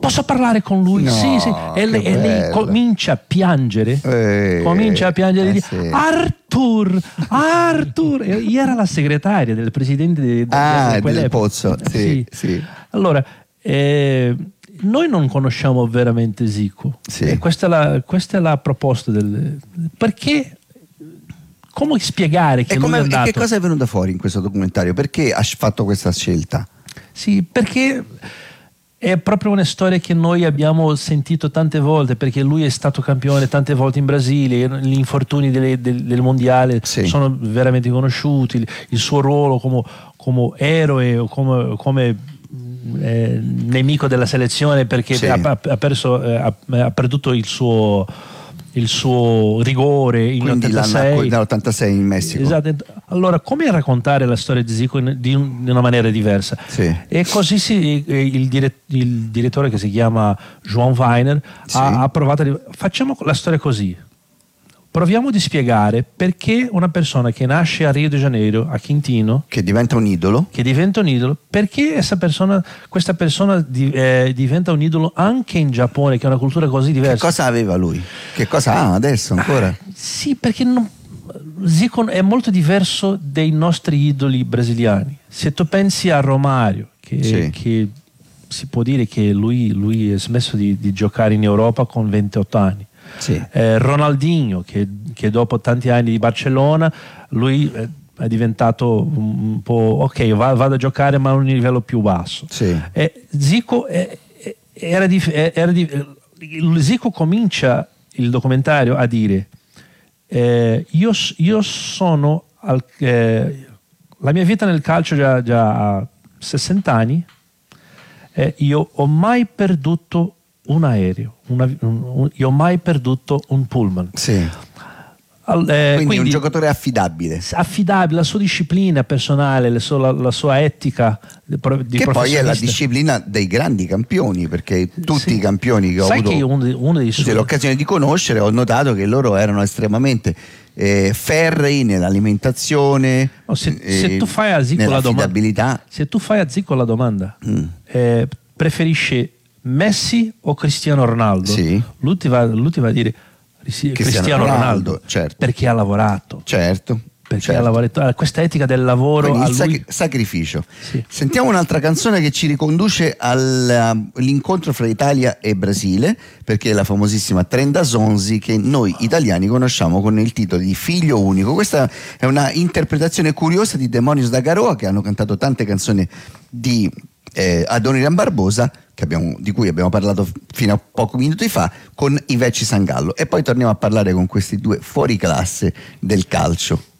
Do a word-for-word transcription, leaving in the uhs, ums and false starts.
posso parlare con lui? No, sì, sì. E, lei, e lei comincia a piangere, eh, comincia a piangere, eh, e sì. dice, Arthur, Arthur. E era la segretaria del presidente di, ah, di del Pozzo, sì, sì. sì. Allora, eh, noi non conosciamo veramente Zico, sì. e questa è la, questa è la proposta del, perché, come spiegare che e, lui come, è andato? e che cosa è venuto fuori in questo documentario? Perché ha fatto questa scelta? Sì, perché è proprio una storia che noi abbiamo sentito tante volte, perché lui è stato campione tante volte in Brasile, gli infortuni delle, del, del mondiale sì. sono veramente conosciuti, il suo ruolo come, come eroe o come, come eh, nemico della selezione, perché sì. ha, ha, perso, eh, ha, ha perduto il suo, il suo rigore in Quindi ottantasei. nell'ottantasei in Messico. Esatto. Allora, come raccontare la storia di Zico in, di, un, di una maniera diversa? Sì. E così si, il, dire, il direttore, che si chiama João Weiner, sì. ha, ha provato a dire, facciamo la storia così. Proviamo di spiegare perché una persona che nasce a Rio de Janeiro, a Quintino, che diventa un idolo, che diventa un idolo, perché essa persona, questa persona di, eh, diventa un idolo anche in Giappone, che è una cultura così diversa. Che cosa aveva lui? Che cosa ha adesso ancora? Ah, sì, perché non, Zico è molto diverso dei nostri idoli brasiliani. Se tu pensi a Romario, che, sì. che si può dire che lui, lui è smesso di, di giocare in Europa con ventotto anni. Sì. Eh, Ronaldinho, che, che dopo tanti anni di Barcellona, lui è, è diventato un po' ok, va, vado a giocare ma a un livello più basso. Sì. Eh, Zico è, è, era di, era di, Zico comincia il documentario a dire eh, io, io sono al, eh, la mia vita nel calcio già, già a sessanta anni, eh, io ho mai perduto un aereo, una, un, un, io ho mai perduto un pullman. Sì. Al, eh, quindi, quindi un giocatore affidabile. Affidabile, la sua disciplina personale, la sua, la, la sua etica di, di che poi è la disciplina dei grandi campioni, perché tutti sì. i campioni che ho Sai avuto che uno, uno dei suoi... l'occasione di conoscere, ho notato che loro erano estremamente eh, ferrei nell'alimentazione, no, se, eh, se tu fai a Zico la domanda, se tu fai a Zico la domanda mm. eh, preferisce Messi o Cristiano Ronaldo? Sì. Lui ti va, lui ti va a dire Cristiano, Cristiano Ronaldo, Ronaldo certo. perché ha lavorato. Certo. Perché certo. ha lavorato, questa etica del lavoro. Quindi a il lui... sac- sacrificio. Sì. Sentiamo un'altra canzone che ci riconduce all'incontro fra Italia e Brasile, perché è la famosissima Trenta Zonzi, che noi italiani conosciamo con il titolo di Figlio Unico. Questa è una interpretazione curiosa di Demonios da Garoa, che hanno cantato tante canzoni di eh, Adoniran Barbosa, che abbiamo, di cui abbiamo parlato fino a pochi minuti fa, con Iveci Sangallo, e poi torniamo a parlare con questi due fuori classe del calcio.